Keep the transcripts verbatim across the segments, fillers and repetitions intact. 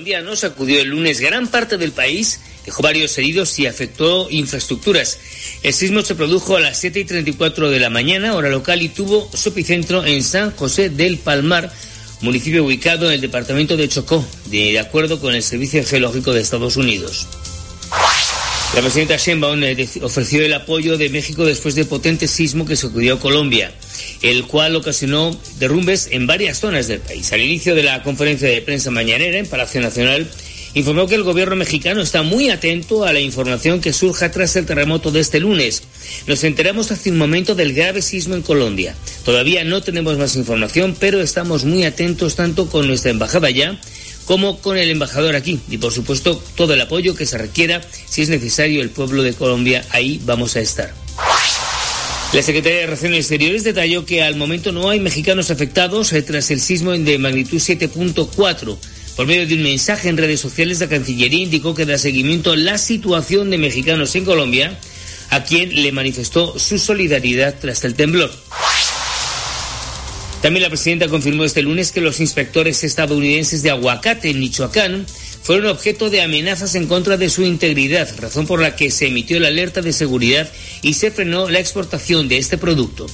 colombiano sacudió el lunes gran parte del país, dejó varios heridos y afectó infraestructuras. El sismo se produjo a las siete y treinta y cuatro de la mañana, hora local, y tuvo su epicentro en San José del Palmar, municipio ubicado en el departamento de Chocó, de acuerdo con el Servicio Geológico de Estados Unidos. La presidenta Sheinbaum ofreció el apoyo de México después del potente sismo que sacudió a Colombia, el cual ocasionó derrumbes en varias zonas del país. Al inicio de la conferencia de prensa mañanera en Palacio Nacional, informó que el gobierno mexicano está muy atento a la información que surja tras el terremoto de este lunes. Nos enteramos hace un momento del grave sismo en Colombia. Todavía no tenemos más información, pero estamos muy atentos tanto con nuestra embajada allá como con el embajador aquí. Y por supuesto, todo el apoyo que se requiera, si es necesario, el pueblo de Colombia, ahí vamos a estar. La Secretaría de Relaciones Exteriores detalló que al momento no hay mexicanos afectados tras el sismo de magnitud siete punto cuatro. Por medio de un mensaje en redes sociales, la Cancillería indicó que da seguimiento a la situación de mexicanos en Colombia, a quien le manifestó su solidaridad tras el temblor. También la presidenta confirmó este lunes que los inspectores estadounidenses de aguacate en Michoacán fueron objeto de amenazas en contra de su integridad, razón por la que se emitió la alerta de seguridad y se frenó la exportación de este producto.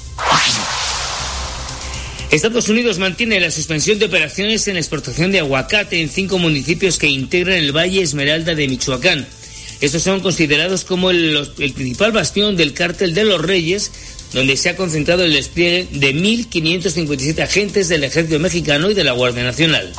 Estados Unidos mantiene la suspensión de operaciones en la exportación de aguacate en cinco municipios que integran el Valle Esmeralda de Michoacán. Estos son considerados como el, el principal bastión del Cártel de los Reyes, donde se ha concentrado el despliegue de mil quinientos cincuenta y siete agentes del Ejército Mexicano y de la Guardia Nacional.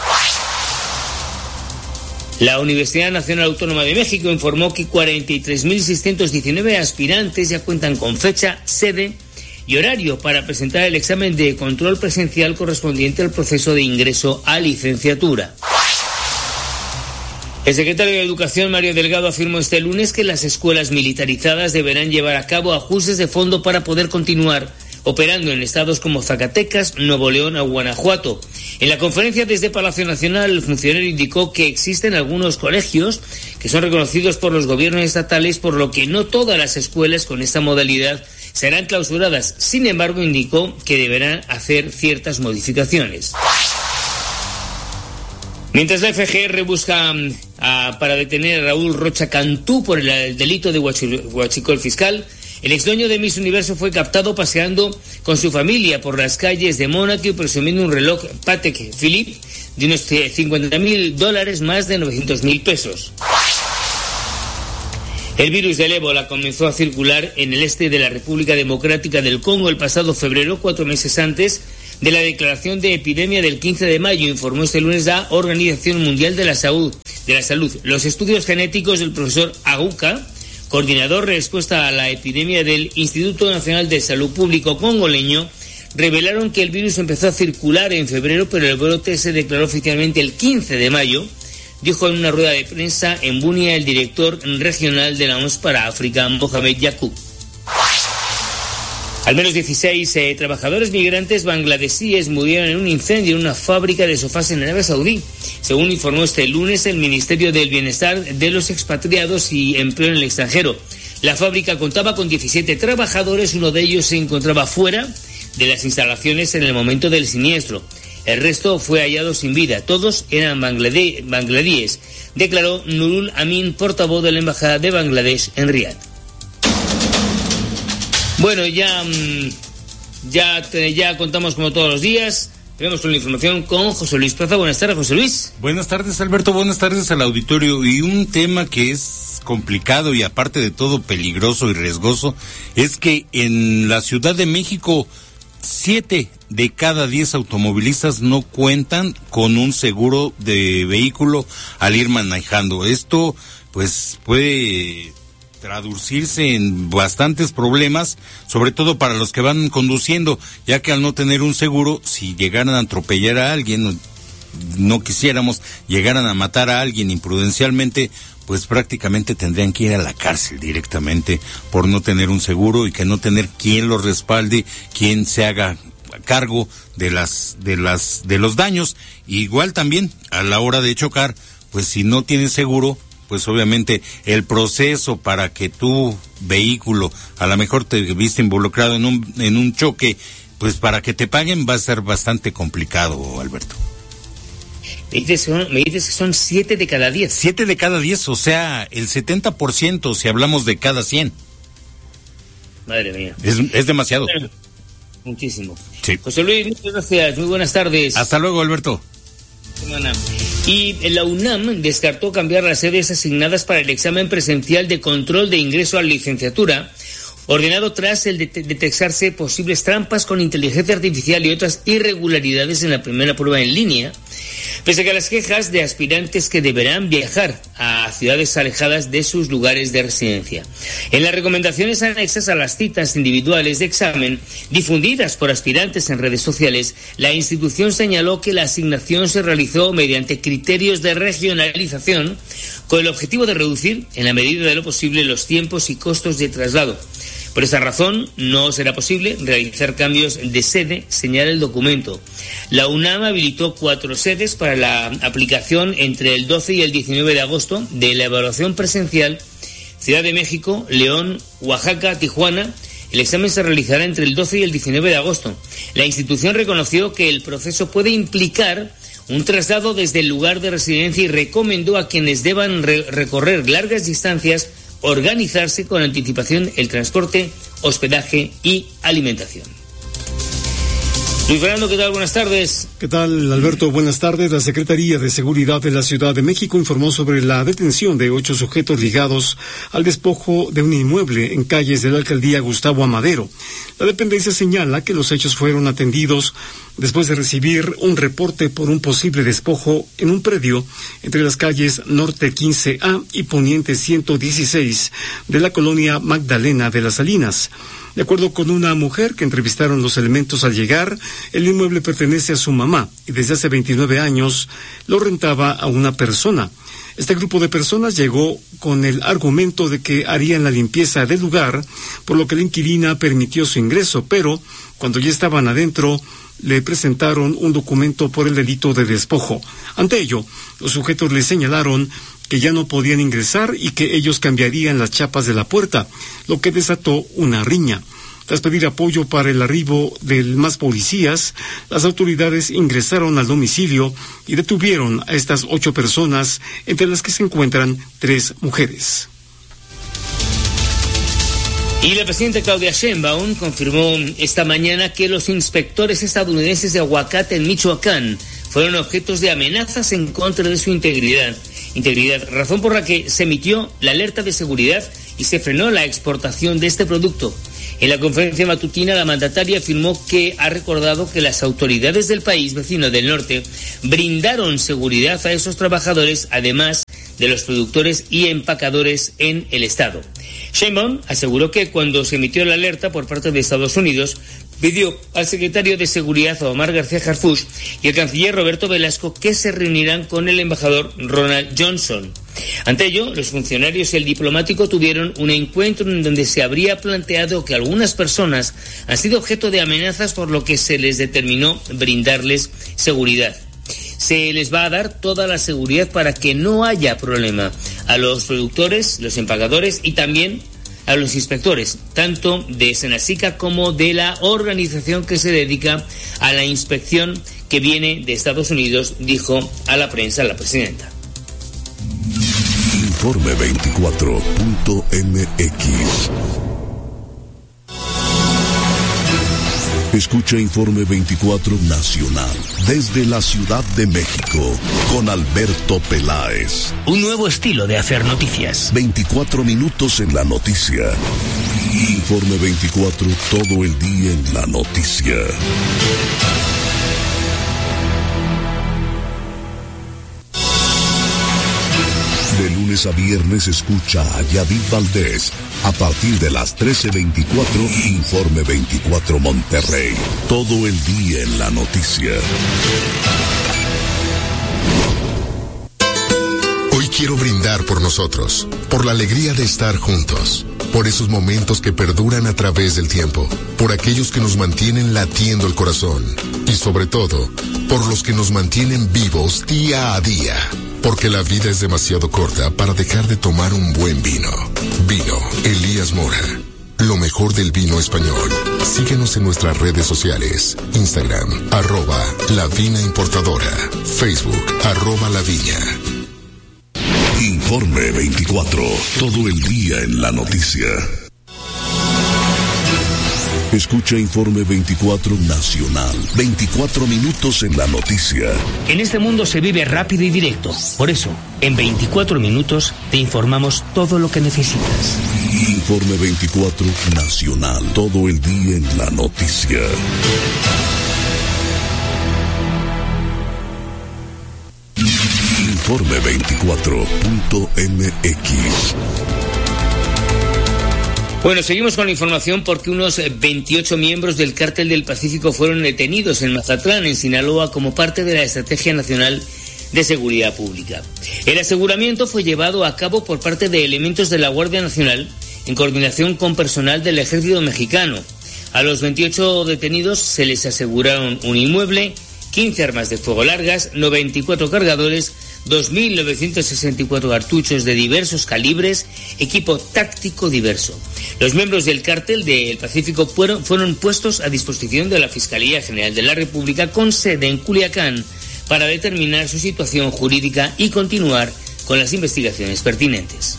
La Universidad Nacional Autónoma de México informó que cuarenta y tres mil seiscientos diecinueve aspirantes ya cuentan con fecha, sede y horario para presentar el examen de control presencial correspondiente al proceso de ingreso a licenciatura. El secretario de Educación, Mario Delgado, afirmó este lunes que las escuelas militarizadas deberán llevar a cabo ajustes de fondo para poder continuar operando en estados como Zacatecas, Nuevo León o Guanajuato. En la conferencia desde Palacio Nacional, el funcionario indicó que existen algunos colegios que son reconocidos por los gobiernos estatales, por lo que no todas las escuelas con esta modalidad serán clausuradas. Sin embargo, indicó que deberán hacer ciertas modificaciones. Mientras la F G R busca uh, para detener a Raúl Rocha Cantú por el, el delito de huachicol fiscal, el exdueño de Miss Universo fue captado paseando con su familia por las calles de Mónaco y presumiendo un reloj Patek Philippe de unos cincuenta mil dólares, más de novecientos mil pesos. El virus del ébola comenzó a circular en el este de la República Democrática del Congo el pasado febrero, cuatro meses antes de la declaración de epidemia del quince de mayo, informó este lunes la Organización Mundial de la Salud. De la Salud. Los estudios genéticos del profesor Aguka, coordinador de respuesta a la epidemia del Instituto Nacional de Salud Público congoleño, revelaron que el virus empezó a circular en febrero, pero el brote se declaró oficialmente el quince de mayo, dijo en una rueda de prensa en Bunia el director regional de la O M S para África, Mohamed Yacoub. Al menos dieciséis eh, trabajadores migrantes bangladesíes murieron en un incendio en una fábrica de sofás en Arabia Saudí, según informó este lunes el Ministerio del Bienestar de los Expatriados y Empleo en el Extranjero. La fábrica contaba con diecisiete trabajadores, uno de ellos se encontraba fuera de las instalaciones en el momento del siniestro. El resto fue hallado sin vida. Todos eran bangladíes, declaró Nurul Amin, portavoz de la Embajada de Bangladesh en Riad. Bueno, ya, ya, ya contamos como todos los días. Tenemos con la información con José Luis Plaza. Buenas tardes, José Luis. Buenas tardes, Alberto. Buenas tardes al auditorio. Y un tema que es complicado y aparte de todo peligroso y riesgoso es que en la Ciudad de México siete de cada diez automovilistas no cuentan con un seguro de vehículo al ir manejando. Esto pues puede traducirse en bastantes problemas, sobre todo para los que van conduciendo, ya que al no tener un seguro, si llegaran a atropellar a alguien, no quisiéramos, llegaran a matar a alguien imprudencialmente, pues prácticamente tendrían que ir a la cárcel directamente por no tener un seguro y que no tener quien los respalde, quien se haga cargo de las de las de los daños. Igual también a la hora de chocar, pues si no tienes seguro, pues obviamente el proceso para que tu vehículo, a lo mejor te viste involucrado en un en un choque, pues para que te paguen va a ser bastante complicado, Alberto. Me dices, me dices que son siete de cada diez. Siete de cada diez, o sea, el setenta por ciento si hablamos de cada cien. Madre mía. Es, es demasiado. Bueno, muchísimo. Sí. José Luis, muchas gracias. Muy buenas tardes. Hasta luego, Alberto. Semana. Y la UNAM descartó cambiar las sedes asignadas para el examen presencial de control de ingreso a la licenciatura, ordenado tras el det- detectarse posibles trampas con inteligencia artificial y otras irregularidades en la primera prueba en línea, pese a que las quejas de aspirantes que deberán viajar a ciudades alejadas de sus lugares de residencia. En las recomendaciones anexas a las citas individuales de examen difundidas por aspirantes en redes sociales, la institución señaló que la asignación se realizó mediante criterios de regionalización con el objetivo de reducir, en la medida de lo posible, los tiempos y costos de traslado. Por esa razón, no será posible realizar cambios de sede, señala el documento. La UNAM habilitó cuatro sedes para la aplicación entre el doce y el diecinueve de agosto de la evaluación presencial: Ciudad de México, León, Oaxaca, Tijuana. El examen se realizará entre el doce y el diecinueve de agosto. La institución reconoció que el proceso puede implicar un traslado desde el lugar de residencia y recomendó a quienes deban re- recorrer largas distancias organizarse con anticipación el transporte, hospedaje y alimentación. Luis Fernando, ¿qué tal? Buenas tardes. ¿Qué tal, Alberto? Buenas tardes. La Secretaría de Seguridad de la Ciudad de México informó sobre la detención de ocho sujetos ligados al despojo de un inmueble en calles de la alcaldía Gustavo Amadero. La dependencia señala que los hechos fueron atendidos después de recibir un reporte por un posible despojo en un predio entre las calles Norte quince A y Poniente ciento dieciséis de la colonia Magdalena de las Salinas. De acuerdo con una mujer que entrevistaron los elementos al llegar, el inmueble pertenece a su mamá y desde hace veintinueve años lo rentaba a una persona. Este grupo de personas llegó con el argumento de que harían la limpieza del lugar, por lo que la inquilina permitió su ingreso, pero cuando ya estaban adentro, le presentaron un documento por el delito de despojo. Ante ello, los sujetos le señalaron que ya no podían ingresar y que ellos cambiarían las chapas de la puerta, lo que desató una riña. Tras pedir apoyo para el arribo de más policías, las autoridades ingresaron al domicilio y detuvieron a estas ocho personas, entre las que se encuentran tres mujeres. Y la presidenta Claudia Sheinbaum confirmó esta mañana que los inspectores estadounidenses de aguacate en Michoacán fueron objetos de amenazas en contra de su integridad. Integridad, razón por la que se emitió la alerta de seguridad y se frenó la exportación de este producto. En la conferencia matutina, la mandataria afirmó que ha recordado que las autoridades del país vecino del norte brindaron seguridad a esos trabajadores, además de los productores y empacadores en el estado. Sheinbaum aseguró que cuando se emitió la alerta por parte de Estados Unidos, pidió al secretario de Seguridad, Omar García Harfuch, y al canciller Roberto Velasco que se reunirán con el embajador Ronald Johnson. Ante ello, los funcionarios y el diplomático tuvieron un encuentro en donde se habría planteado que algunas personas han sido objeto de amenazas, por lo que se les determinó brindarles seguridad. Se les va a dar toda la seguridad para que no haya problema a los productores, los empacadores y también a los inspectores, tanto de Senacica como de la organización que se dedica a la inspección que viene de Estados Unidos, dijo a la prensa la presidenta. Informe veinticuatro punto M X. Escucha Informe veinticuatro Nacional desde la Ciudad de México con Alberto Peláez. Un nuevo estilo de hacer noticias. veinticuatro minutos en la noticia. Informe veinticuatro, todo el día en la noticia. De lunes a viernes escucha a Yadid Valdés a partir de las trece veinticuatro, Informe veinticuatro Monterrey. Todo el día en la noticia. Hoy quiero brindar por nosotros, por la alegría de estar juntos, por esos momentos que perduran a través del tiempo, por aquellos que nos mantienen latiendo el corazón y sobre todo, por los que nos mantienen vivos día a día. Porque la vida es demasiado corta para dejar de tomar un buen vino. Vino Elías Mora. lo mejor del vino español. Síguenos en nuestras redes sociales. Instagram, arroba La Vina Importadora. Facebook, arroba La Viña. Informe veinticuatro. Todo el día en la noticia. Escucha Informe veinticuatro Nacional. veinticuatro minutos en la noticia. En este mundo se vive rápido y directo. Por eso, en veinticuatro minutos te informamos todo lo que necesitas. Informe veinticuatro Nacional. Todo el día en la noticia. Informe veinticuatro punto m x. Bueno, seguimos con la información porque unos veintiocho miembros del Cártel del Pacífico fueron detenidos en Mazatlán, en Sinaloa, como parte de la Estrategia Nacional de Seguridad Pública. El aseguramiento fue llevado a cabo por parte de elementos de la Guardia Nacional en coordinación con personal del Ejército Mexicano. A los veintiocho detenidos se les aseguraron un inmueble, quince armas de fuego largas, noventa y cuatro cargadores, dos mil novecientos sesenta y cuatro cartuchos de diversos calibres, equipo táctico diverso. Los miembros del Cártel del Pacífico fueron, fueron puestos a disposición de la Fiscalía General de la República con sede en Culiacán para determinar su situación jurídica y continuar con las investigaciones pertinentes.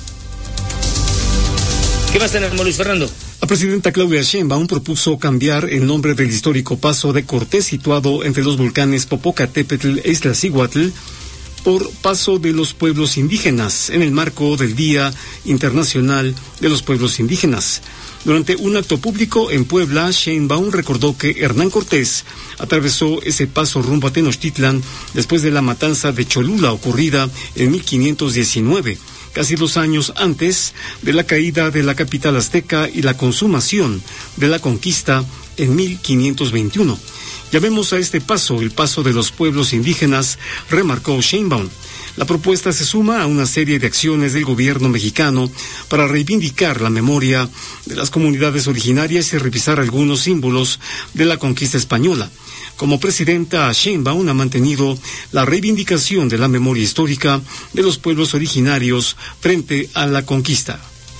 ¿Qué más tenemos, Luis Fernando? La presidenta Claudia Sheinbaum propuso cambiar el nombre del histórico Paso de Cortés situado entre los volcanes Popocatépetl e Iztaccíhuatl por Paso de los Pueblos Indígenas, en el marco del Día Internacional de los Pueblos Indígenas. Durante un acto público en Puebla, Sheinbaum recordó que Hernán Cortés atravesó ese paso rumbo a Tenochtitlan después de la matanza de Cholula ocurrida en mil quinientos diecinueve, casi dos años antes de la caída de la capital azteca y la consumación de la conquista en mil quinientos veintiuno. Llamemos a este paso el paso de los pueblos indígenas, remarcó Sheinbaum. La propuesta se suma a una serie de acciones del gobierno mexicano para reivindicar la memoria de las comunidades originarias y revisar algunos símbolos de la conquista española. Como presidenta, Sheinbaum ha mantenido la reivindicación de la memoria histórica de los pueblos originarios frente a la conquista.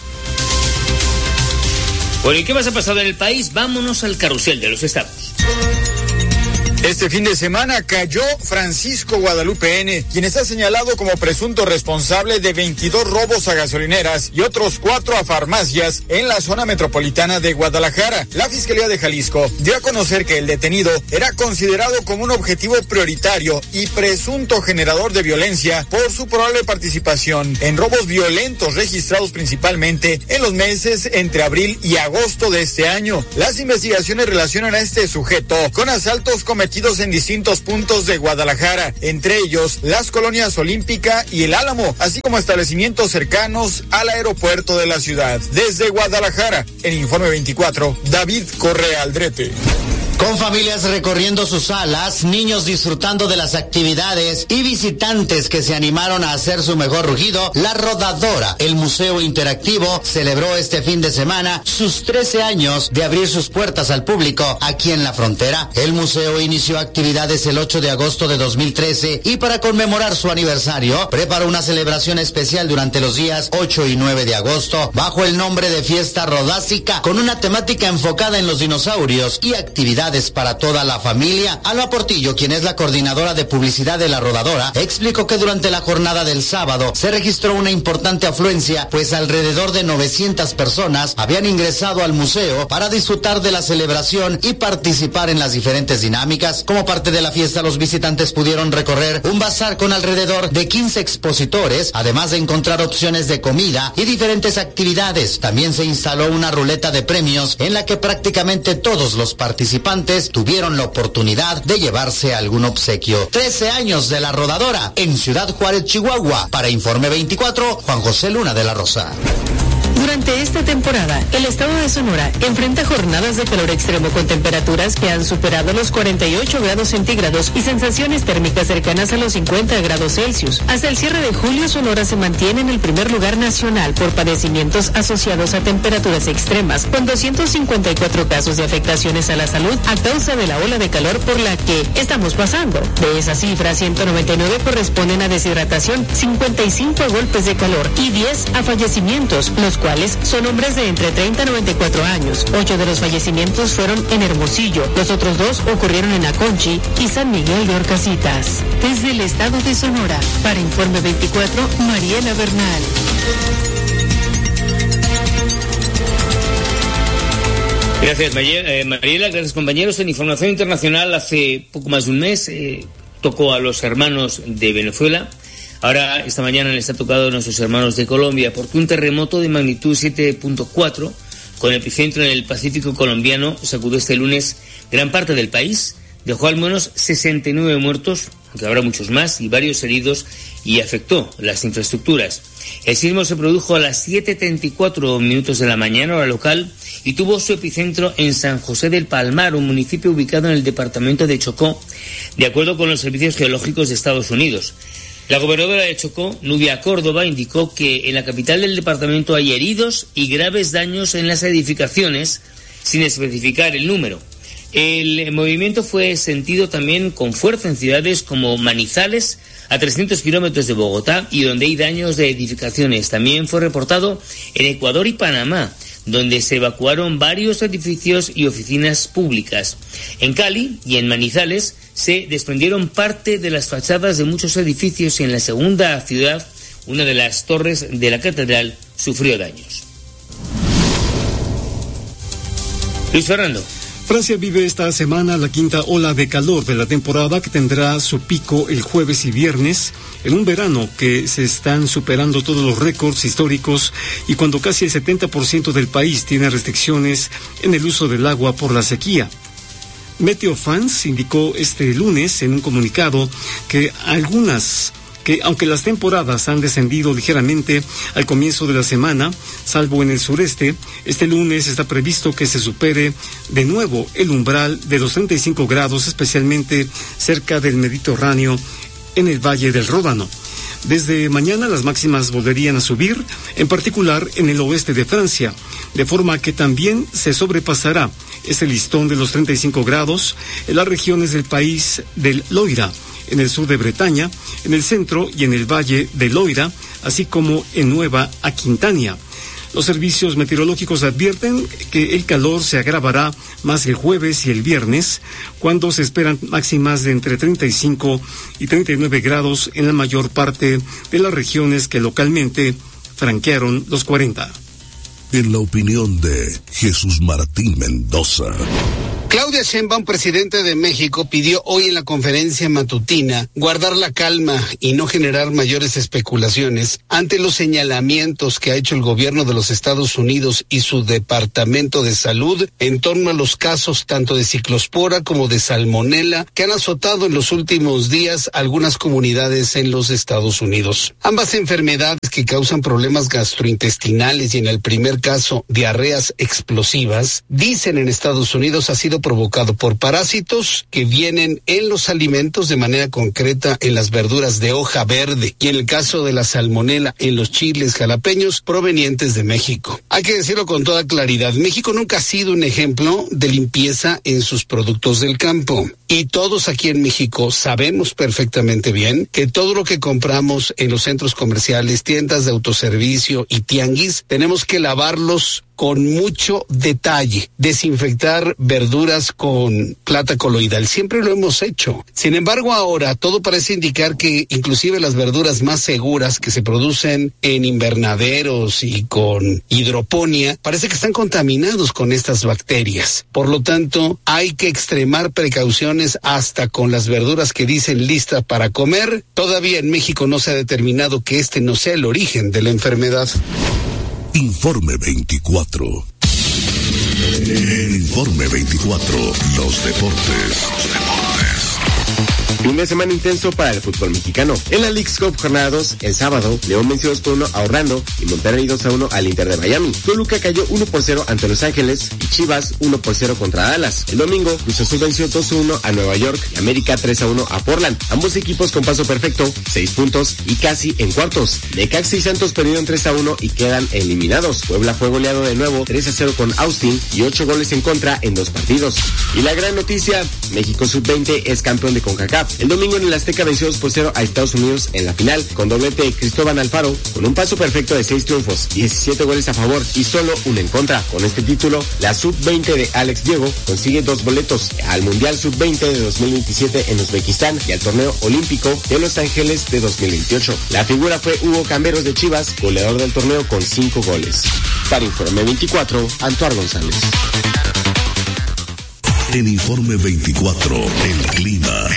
Bueno, ¿y qué más ha pasado en el país? Vámonos al carrusel de los estados. Este fin de semana cayó Francisco Guadalupe N., quien está señalado como presunto responsable de veintidós robos a gasolineras y otros cuatro a farmacias en la zona metropolitana de Guadalajara. La Fiscalía de Jalisco dio a conocer que el detenido era considerado como un objetivo prioritario y presunto generador de violencia por su probable participación en robos violentos registrados principalmente en los meses entre abril y agosto de este año. Las investigaciones relacionan a este sujeto con asaltos cometidos en distintos puntos de Guadalajara, entre ellos las colonias Olímpica y El Álamo, así como establecimientos cercanos al aeropuerto de la ciudad. Desde Guadalajara, en Informe veinticuatro, David Correa Aldrete. Con familias recorriendo sus salas, niños disfrutando de las actividades y visitantes que se animaron a hacer su mejor rugido, La Rodadora, el museo interactivo, celebró este fin de semana sus trece años de abrir sus puertas al público aquí en la frontera. El museo inició actividades el ocho de agosto de dos mil trece y para conmemorar su aniversario, preparó una celebración especial durante los días ocho y nueve de agosto bajo el nombre de Fiesta Rodásica, con una temática enfocada en los dinosaurios y actividades para toda la familia. Alba Portillo, quien es la coordinadora de publicidad de La Rodadora, explicó que durante la jornada del sábado se registró una importante afluencia, pues alrededor de novecientas personas habían ingresado al museo para disfrutar de la celebración y participar en las diferentes dinámicas. Como parte de la fiesta, los visitantes pudieron recorrer un bazar con alrededor de quince expositores, además de encontrar opciones de comida y diferentes actividades. También se instaló una ruleta de premios en la que prácticamente todos los participantes tuvieron la oportunidad de llevarse algún obsequio. trece años de La Rodadora en Ciudad Juárez, Chihuahua. Para Informe veinticuatro, Juan José Luna de la Rosa. Durante esta temporada, el estado de Sonora enfrenta jornadas de calor extremo con temperaturas que han superado los cuarenta y ocho grados centígrados y sensaciones térmicas cercanas a los cincuenta grados Celsius. Hasta el cierre de julio, Sonora se mantiene en el primer lugar nacional por padecimientos asociados a temperaturas extremas, con doscientos cincuenta y cuatro casos de afectaciones a la salud a causa de la ola de calor por la que estamos pasando. De esa cifra, ciento noventa y nueve corresponden a deshidratación, cincuenta y cinco a golpes de calor y diez a fallecimientos, los cuales totales son hombres de entre treinta a noventa y cuatro años. Ocho de los fallecimientos fueron en Hermosillo. Los otros dos ocurrieron en Aconchi y San Miguel de Orcasitas. Desde el estado de Sonora, para Informe veinticuatro, Mariela Bernal. Gracias, Mariela. Gracias, compañeros. En información internacional, hace poco más de un mes eh, tocó a los hermanos de Venezuela. Ahora, esta mañana les ha tocado a nuestros hermanos de Colombia, porque un terremoto de magnitud siete punto cuatro, con epicentro en el Pacífico colombiano, sacudió este lunes gran parte del país. Dejó al menos sesenta y nueve muertos, aunque habrá muchos más, y varios heridos, y afectó las infraestructuras. El sismo se produjo a las siete treinta y cuatro minutos de la mañana, hora local, y tuvo su epicentro en San José del Palmar, un municipio ubicado en el departamento de Chocó, de acuerdo con los servicios geológicos de Estados Unidos. La gobernadora de Chocó, Nubia Córdoba, indicó que en la capital del departamento hay heridos y graves daños en las edificaciones, sin especificar el número. El movimiento fue sentido también con fuerza en ciudades como Manizales, a trescientos kilómetros de Bogotá, y donde hay daños de edificaciones. También fue reportado en Ecuador y Panamá, donde se evacuaron varios edificios y oficinas públicas. En Cali y en Manizales se desprendieron parte de las fachadas de muchos edificios, y en la segunda ciudad, una de las torres de la catedral sufrió daños. Luis Fernando. Francia vive esta semana la quinta ola de calor de la temporada, que tendrá su pico el jueves y viernes, en un verano que se están superando todos los récords históricos, y cuando casi el setenta por ciento del país tiene restricciones en el uso del agua por la sequía. Meteo France indicó este lunes en un comunicado que algunas que aunque las temporadas han descendido ligeramente al comienzo de la semana, salvo en el sureste, este lunes está previsto que se supere de nuevo el umbral de los treinta y cinco grados, especialmente cerca del Mediterráneo, en el Valle del Ródano. Desde mañana las máximas volverían a subir, en particular en el oeste de Francia, de forma que también se sobrepasará este listón de los treinta y cinco grados en las regiones del país del Loira, en el sur de Bretaña, en el centro y en el valle del Loira, así como en Nueva Aquitania. Los servicios meteorológicos advierten que el calor se agravará más el jueves y el viernes, cuando se esperan máximas de entre treinta y cinco y treinta y nueve grados en la mayor parte de las regiones que localmente franquearon los cuarenta. En la opinión de Jesús Martín Mendoza. Claudia Sheinbaum, presidente de México, pidió hoy en la conferencia matutina guardar la calma y no generar mayores especulaciones ante los señalamientos que ha hecho el gobierno de los Estados Unidos y su Departamento de Salud en torno a los casos tanto de ciclospora como de salmonela que han azotado en los últimos días algunas comunidades en los Estados Unidos. Ambas enfermedades, que causan problemas gastrointestinales y en el primer caso diarreas explosivas, dicen en Estados Unidos ha sido provocado por parásitos que vienen en los alimentos, de manera concreta en las verduras de hoja verde, y en el caso de la salmonela en los chiles jalapeños provenientes de México. Hay que decirlo con toda claridad, México nunca ha sido un ejemplo de limpieza en sus productos del campo. Y todos aquí en México sabemos perfectamente bien que todo lo que compramos en los centros comerciales, tiendas de autoservicio y tianguis, tenemos que lavarlos con mucho detalle, desinfectar verduras con plata coloidal. Siempre lo hemos hecho. Sin embargo, ahora todo parece indicar que inclusive las verduras más seguras que se producen en invernaderos y con hidroponía, parece que están contaminados con estas bacterias. Por lo tanto, hay que extremar precauciones hasta con las verduras que dicen listas para comer. Todavía en México no se ha determinado que este no sea el origen de la enfermedad. Informe veinticuatro. En Informe veinticuatro, los deportes. Los deportes. Fin de semana intenso para el fútbol mexicano. En la Leagues Cup jornada dos, el sábado, León venció dos por uno a Orlando y Monterrey dos a uno al Inter de Miami. Toluca cayó uno por cero ante Los Ángeles y Chivas uno por cero contra Dallas. El domingo, Cruz Azul venció dos a uno a Nueva York y América tres a uno a Portland. Ambos equipos con paso perfecto, seis puntos y casi en cuartos. Necaxa y Santos perdieron tres a uno y quedan eliminados. Puebla fue goleado de nuevo tres a cero con Austin y ocho goles en contra en dos partidos. Y la gran noticia, México sub veinte es campeón de CONCACAF. CONCACAF. El domingo en el Azteca venció dos por cero a Estados Unidos en la final, con doblete de Cristóbal Alfaro, con un paso perfecto de seis triunfos, diecisiete goles a favor y solo uno en contra. Con este título, la sub veinte de Alex Diego consigue dos boletos al Mundial sub veinte de dos mil veintisiete en Uzbekistán y al Torneo Olímpico de Los Ángeles de dos mil veintiocho. La figura fue Hugo Camberos de Chivas, goleador del torneo con cinco goles. Para Informe veinticuatro, Antoine González. En Informe veinticuatro, el clima.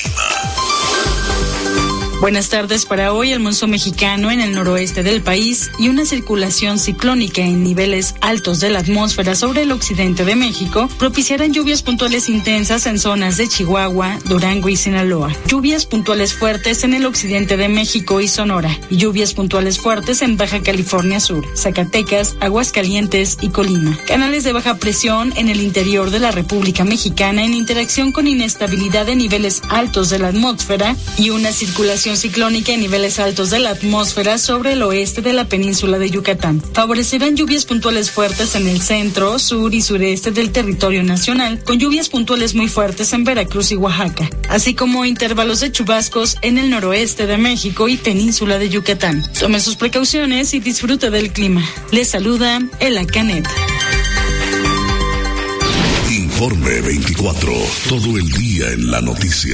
Buenas tardes. Para hoy, el monzón mexicano en el noroeste del país y una circulación ciclónica en niveles altos de la atmósfera sobre el occidente de México propiciarán lluvias puntuales intensas en zonas de Chihuahua, Durango y Sinaloa, lluvias puntuales fuertes en el occidente de México y Sonora, y lluvias puntuales fuertes en Baja California Sur, Zacatecas, Aguascalientes y Colima. Canales de baja presión en el interior de la República Mexicana en interacción con inestabilidad de niveles altos de la atmósfera y una circulación ciclónica en niveles altos de la atmósfera sobre el oeste de la península de Yucatán. Favorecerán lluvias puntuales fuertes en el centro, sur y sureste del territorio nacional, con lluvias puntuales muy fuertes en Veracruz y Oaxaca, así como intervalos de chubascos en el noroeste de México y península de Yucatán. Tome sus precauciones y disfrute del clima. Les saluda Ela Canet. Informe veinticuatro, todo el día en la noticia.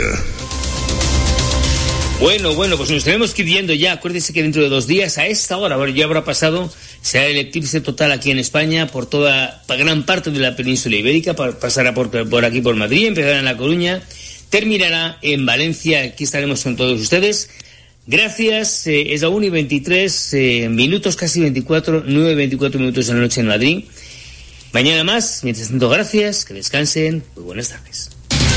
Bueno, bueno, pues nos tenemos que ir yendo ya. Acuérdense que dentro de dos días, a esta hora, bueno, ya habrá pasado, será el eclipse total aquí en España, por toda, gran parte de la península ibérica, pasará por, por aquí, por Madrid, empezará en La Coruña, terminará en Valencia. Aquí estaremos con todos ustedes. Gracias, eh, es la una y veintitrés eh, minutos, casi veinticuatro, nueve y veinticuatro minutos de la noche en Madrid. Mañana más, mientras tanto, gracias, que descansen, muy buenas tardes.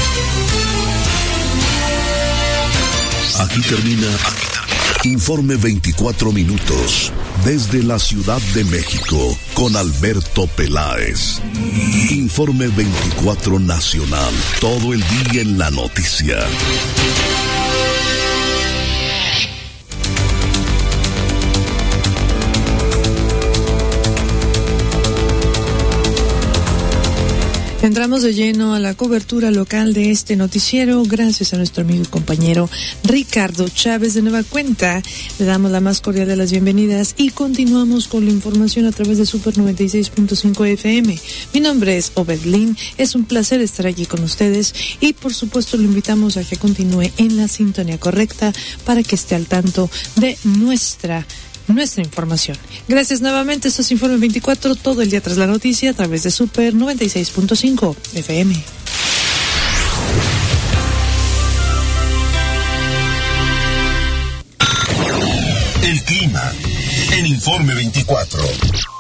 Aquí termina, aquí termina. Informe veinticuatro minutos. Desde la Ciudad de México, con Alberto Peláez. Informe veinticuatro Nacional. Todo el día en la noticia. Entramos de lleno a la cobertura local de este noticiero gracias a nuestro amigo y compañero Ricardo Chávez de Nueva Cuenta. Le damos la más cordial de las bienvenidas y continuamos con la información a través de Super noventa y seis punto cinco F M. Mi nombre es Obedlin, es un placer estar aquí con ustedes y por supuesto lo invitamos a que continúe en la sintonía correcta para que esté al tanto de nuestra nuestra información. Gracias nuevamente, esto es Informe veinticuatro, todo el día tras la noticia a través de Super noventa y seis punto cinco F M. El clima en Informe veinticuatro.